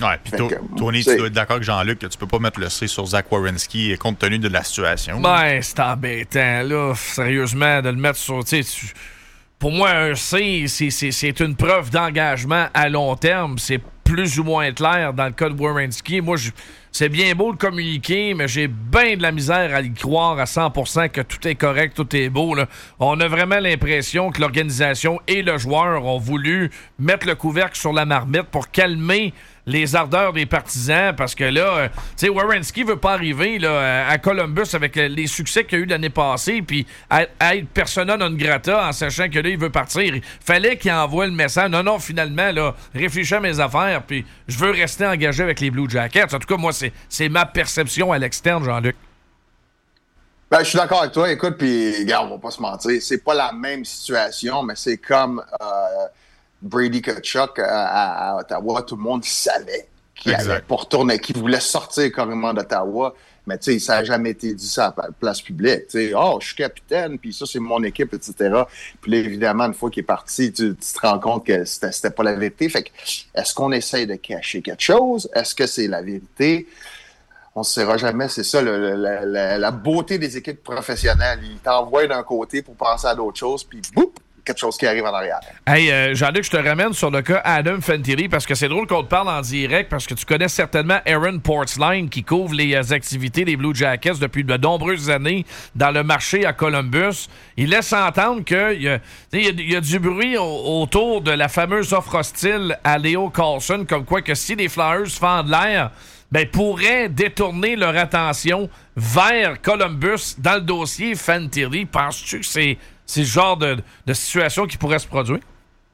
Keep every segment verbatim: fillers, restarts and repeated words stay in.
Ouais, puis to- Tony, tu dois être d'accord avec Jean-Luc que tu peux pas mettre le C sur Zach Werenski compte tenu de la situation. Ben, c'est embêtant, là. Sérieusement, de le mettre sur... Tu... Pour moi, un C, c'est, c'est, c'est une preuve d'engagement à long terme. C'est plus ou moins clair dans le cas de Werenski. Moi, je, c'est bien beau de communiquer, mais j'ai bien de la misère à y croire à cent pour cent que tout est correct, tout est beau. Là. On a vraiment l'impression que l'organisation et le joueur ont voulu mettre le couvercle sur la marmite pour calmer les ardeurs des partisans, parce que là, euh, tu sais, Werenski veut pas arriver là, à Columbus avec les succès qu'il y a eu l'année passée, puis à, à être persona non grata en sachant que là, il veut partir. Il fallait qu'il envoie le message. Non, non, finalement, là, réfléchis à mes affaires, puis je veux rester engagé avec les Blue Jackets. En tout cas, moi, c'est, c'est ma perception à l'externe, Jean-Luc. Ben, je suis d'accord avec toi. Écoute, puis, regarde, on va pas se mentir, c'est pas la même situation, mais c'est comme... Euh, Brady Tkachuk à, à, à Ottawa, tout le monde savait qu'il exact. allait pas retourner, qu'il voulait sortir carrément d'Ottawa. Mais tu sais, ça n'a jamais été dit ça à la place publique. Tu sais, oh, je suis capitaine, puis ça, c'est mon équipe, et cetera. Puis là, évidemment, une fois qu'il est parti, tu, tu te rends compte que c'était, c'était pas la vérité. Fait que, est-ce qu'on essaye de cacher quelque chose? Est-ce que c'est la vérité? On ne saura jamais. C'est ça, le, le, la, la, la beauté des équipes professionnelles. Ils t'envoient d'un côté pour penser à d'autres choses, puis boum! Quelque chose qui arrive en arrière. Hey, euh, Jean-Luc, je te ramène sur le cas Adam Fantilli parce que c'est drôle qu'on te parle en direct parce que tu connais certainement Aaron Portzline qui couvre les euh, activités des Blue Jackets depuis de nombreuses années dans le marché à Columbus. Il laisse entendre qu'il y a, y a, y a du bruit au, autour de la fameuse offre hostile à Leo Carlsson, comme quoi que si les Flyers fendent l'air, ben, pourraient détourner leur attention vers Columbus dans le dossier Fantilli. Penses-tu que c'est C'est le genre de, de situation qui pourrait se produire?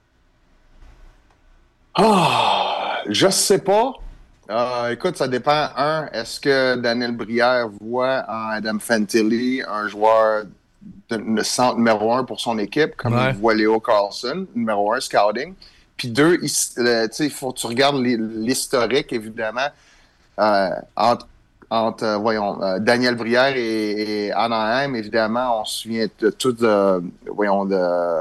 Ah, je sais pas. Euh, écoute, ça dépend. Un, est-ce que Daniel Brière voit en Adam Fantilli un joueur de, de centre numéro un pour son équipe, comme ouais. il voit Leo Carlsson, numéro un, scouting. Puis deux, il euh, faut que tu regardes l'historique, évidemment, euh, entre entre, euh, voyons, euh, Daniel Brière et, et Anaheim, évidemment, on se souvient de tout de, voyons, de,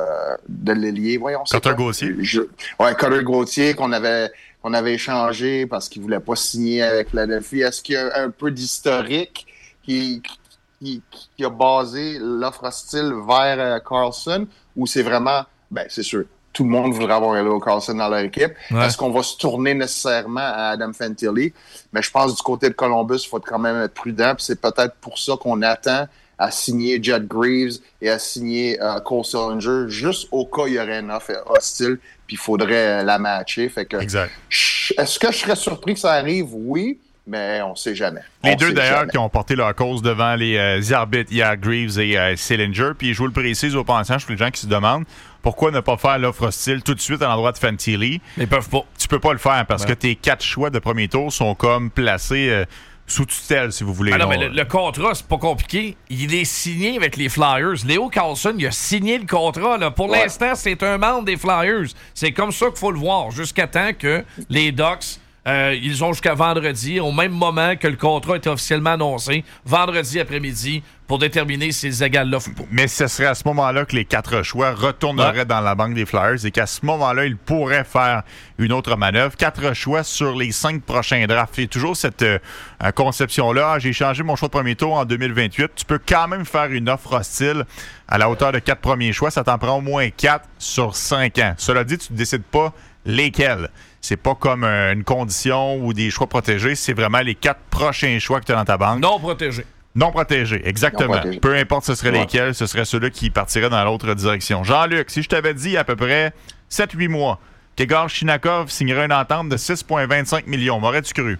de l'ailier, voyons. Cutter Gauthier. Je, ouais, Cutter Gauthier, qu'on avait, qu'on avait échangé parce qu'il voulait pas signer avec Philadelphie. Est-ce qu'il y a un, un peu d'historique qui, qui, qui a basé l'offre hostile vers euh, Carlsson, ou c'est vraiment, ben, c'est sûr, tout le monde voudrait avoir Leo Carlsson dans leur équipe. Ouais. Est-ce qu'on va se tourner nécessairement à Adam Fantilli? Mais je pense du côté de Columbus, il faut quand même être prudent. Puis c'est peut-être pour ça qu'on attend à signer Jed Greaves et à signer euh, Cole Sillinger, juste au cas où il y aurait une offre hostile, puis il faudrait euh, la matcher. Fait que, exact. Est-ce que je serais surpris que ça arrive? Oui, mais on ne sait jamais. Les on deux, d'ailleurs, jamais. qui ont porté leur cause devant les euh, arbitres, il y a Greaves et euh, Sillinger. Puis je vous le précise au passage pour les gens qui se demandent pourquoi ne pas faire l'offre hostile tout de suite à l'endroit de Fantilli. Ils peuvent pas. Tu peux pas le faire parce ouais. que tes quatre choix de premier tour sont comme placés euh, sous tutelle, si vous voulez. Ah non, mais le, le contrat, c'est pas compliqué. Il est signé avec les Flyers. Leo Carlsson, il a signé le contrat. Là. Pour ouais. l'instant, c'est un membre des Flyers. C'est comme ça qu'il faut le voir, jusqu'à temps que les Ducks... Euh, ils ont jusqu'à vendredi, au même moment que le contrat est officiellement annoncé, vendredi après-midi, pour déterminer s'ils égalent l'offre ou pas. Mais ce serait à ce moment-là que les quatre choix retourneraient ouais. dans la banque des Flyers et qu'à ce moment-là, ils pourraient faire une autre manœuvre. Quatre choix sur les cinq prochains drafts. Et toujours cette euh, conception-là, ah, j'ai changé mon choix de premier tour en deux mille vingt-huit. Tu peux quand même faire une offre hostile à la hauteur de quatre premiers choix. Ça t'en prend au moins quatre sur cinq ans. Cela dit, tu ne décides pas lesquels. C'est pas comme euh, une condition ou des choix protégés. C'est vraiment les quatre prochains choix que tu as dans ta banque. Non protégés. Non protégés, exactement. Non protégés. Peu importe ce serait ouais. lesquels, ce serait ceux-là qui partiraient dans l'autre direction. Jean-Luc, si je t'avais dit il y a à peu près sept huit mois qu'Egor Shinakov signerait une entente de six virgule vingt-cinq millions, m'aurais-tu cru?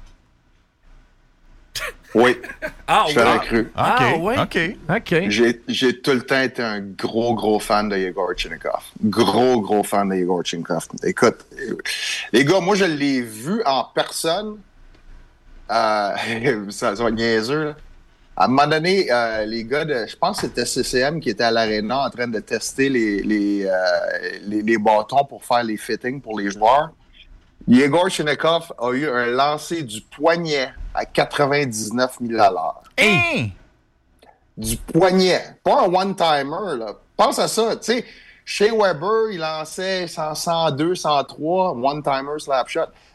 Oui. Ah, je l'aurais cru. Ah, OK. oui? OK. OK. J'ai, j'ai tout le temps été un gros, gros fan de Yegor Chinakhov. Gros, gros fan de Yegor Chinakhov. Écoute, les gars, moi, je l'ai vu en personne. Euh, ça, ça va être niaiseux, là. À un moment donné, euh, les gars de... Je pense que c'était C C M qui était à l'Arena en train de tester les, les, euh, les, les bâtons pour faire les fittings pour les joueurs. Yegor Chinakhov a eu un lancer du poignet à quatre-vingt-dix-neuf mille dollars. Hey! Du poignet. Pas un one-timer, là. Pense à ça. Tu sais, Shea Weber, il lançait cent deux, cent trois, one-timer slap shot.